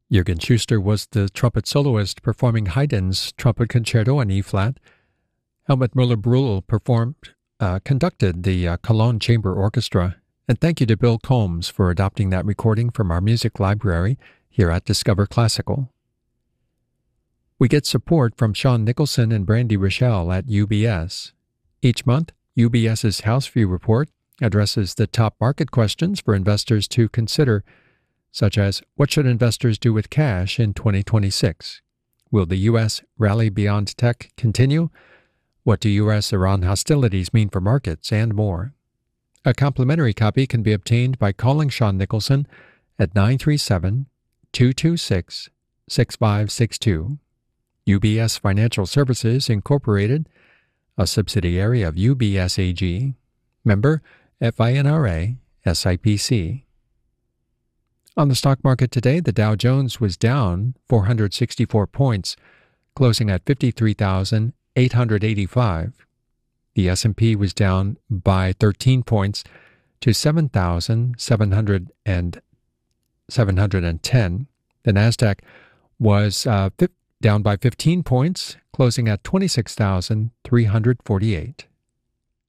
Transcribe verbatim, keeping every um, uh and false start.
Jürgen Schuster was the trumpet soloist performing Haydn's Trumpet Concerto in E-flat. Helmut Müller-Brühl performed, uh, conducted the uh, Cologne Chamber Orchestra. And thank you to Bill Combs for adopting that recording from our music library here at Discover Classical. We get support from Sean Nicholson and Brandy Rochelle at U B S. Each month, UBS's House View Report addresses the top market questions for investors to consider, such as what should investors do with cash in twenty twenty-six? Will the U S rally beyond tech continue? What do U S-Iran hostilities mean for markets? And more. A complimentary copy can be obtained by calling Sean Nicholson at nine three seven, two two six, six five six two. U B S Financial Services, Incorporated, a subsidiary of U B S A G, member FINRA, S I P C. On the stock market today, the Dow Jones was down four hundred sixty-four points, closing at fifty-three thousand eight hundred eighty-five. The S and P was down by thirteen points to seven thousand seven hundred ten. The Nasdaq was uh, down by fifteen points, closing at twenty-six thousand three hundred forty-eight.